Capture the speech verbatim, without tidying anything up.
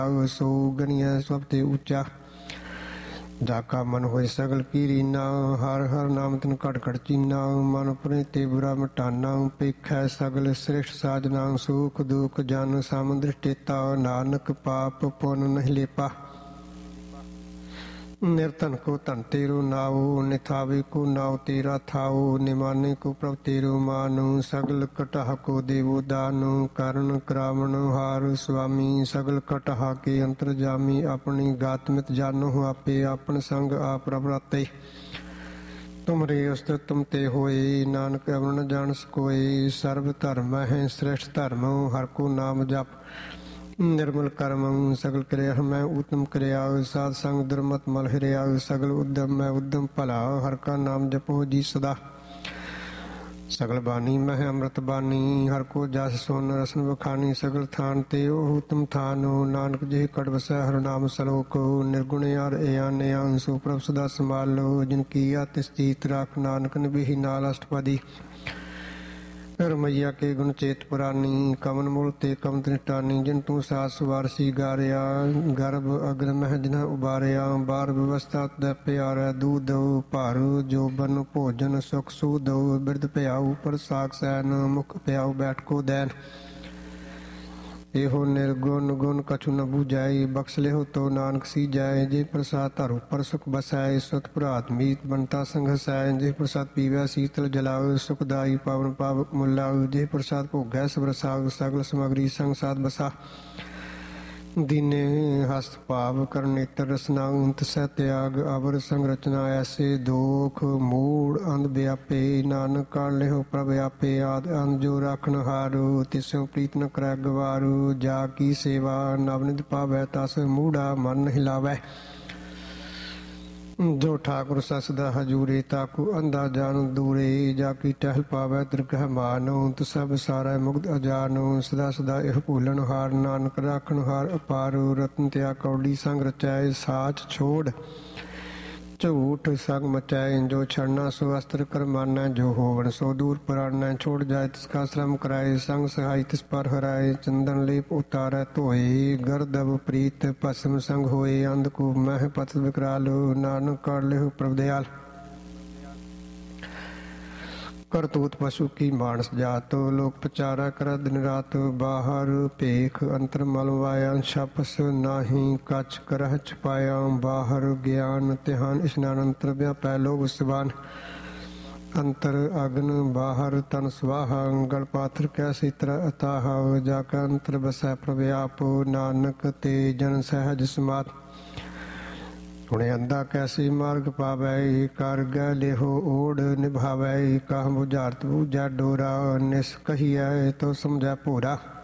सो गनिया सब ते ऊंचा। जाका मन होए सगल पीरीना, हर हर नाम तिन घट घट चीना। मन पुरे ते बुरा मटाना, पेखै सगल श्रेष्ठ साजना। सुख दुख जन सम दृष्टेता, नानक पाप पुन नहीं लेपा। निर्धन को धन तेरो नाओ, निथावे को नाव तेरा थाओ। निमाने को प्रभ तेरो मानो, सगल कटह को देवो दानो। करण करावण हार स्वामी, सगल कटहा के अंतर जामी। अपनी गातमित जानो आपे, अपन संग आप रबराते। तुमरे उस्त तुम ते होए, नानक अवण जान सकोए। सर्व धर्म है श्रेष्ठ धर्म, हर को नाम जप। निर्मल कर्म सगल क्रिया मैं उत्तम क्रिया। साध संग दुर्मत मल हिरिया, सगल उद्यम मैं उद्यम भला। हर का नाम जपो जी सदा। सगल बानी मैं अमृत बानी, हर को जस सोन रसन बखानी। सगल थान ते उत्तम थानो, नानक जी कट बसै हर नाम सलोको। निर्गुण यार एयान अंसु, प्रभ सदा संभालो। जिनकी तिस जीत राख, नानक निबही नाल अष्टपदी। रमैया के गुण चेत पुरानी, कमन मूल ते कम दृष्टानी। जिन तू सास वारसी गारिया, गर्भ अग्न मह जिन्ह उबारिया। बार व्यवस्था तै प्यार, दूध दो भार जो बन भोजन सुख सू दो। बिरद प्याऊ पर साग सैन, मुख प्याऊ बैठ को दैन। एहो निर्गुण गुण कछु न बूझाई, बख्श लेहो तो नानक सी जाए। जे प्रसाद धर ऊपर सुख बसाए, सुत पुरात मीत बनता संघसाए। जे प्रसाद पीवै शीतल जलाओ, सुखदाई पावन पावक मुलाओ। जे प्रसाद भोगै सब रसाओ, सगल समग्री संग साध बसा। दीने हस्त भाव कर नेत्र रसना, तसै त्याग अवर संग रचना। ऐसे दोख मूड अंध व्यापे, नानक काल लेहो प्रभ आपे। आद अंध जो राखन हारो, तिस्यों प्रीत न करै गवारो। जा की सेवा नवनिध पावै, तस मूढ़ा मन हिलावै। जो ठाकुर ससदा हजूरे, ताकू अंधा जान दूरे। जाकी टहल पावै दरगह मानो, सब सारा मुग्ध अजानो। सदा सदा एह भूलन हार, नानक राखन हार अपारो। रतन त्या कौड़ी संग रचाए, साच छोड़ झूठ संग मचाए। जो छड़ना सो अस्त्र कर माना, जो होवन सो दूर पुराना। छोड़ जाए तिसका श्रम कराए, संग सहाय तिस पर हराए। चंदन लेप उतारै धोए, गर्दब प्रीत भस्म संग होए। अंधकूप मह पत विकरालो, नानक कर लेहो प्रभ दयाल। करतूत पशु की मानस जात, लोक पचारा कर दिन रात। बाहर पेख अंतर मल वाया, छपस नाही कछ करह छपाया। बाहर ज्ञान तिहान स्नान, अंतर व्यापै लोभ सबान। अंतर अग्न बाहर तन स्वाहा, गल पाथर कैसी तरह अताह। जाका अंतर बसै प्रभ आप, नानक ते जन सहज समात। हुणे अंधा कैसी मार्ग पावै, कर गै लेहो ओढ़ निभावै। कह बुझारत बूझै डोरा, निस कहियै तो समझै भोरा।